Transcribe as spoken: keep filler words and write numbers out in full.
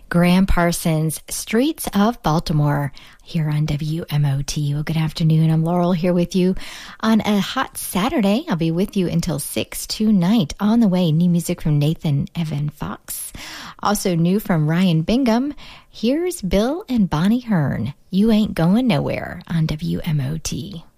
Graham Parsons, Streets of Baltimore, here on W M O T. Well, good afternoon. I'm Laurel here with you on a hot Saturday. I'll be with you until six tonight. On the way, new music from Nathan Evan Fox. Also new from Ryan Bingham. Here's Bill and Bonnie Hearn. You Ain't Going Nowhere on W M O T.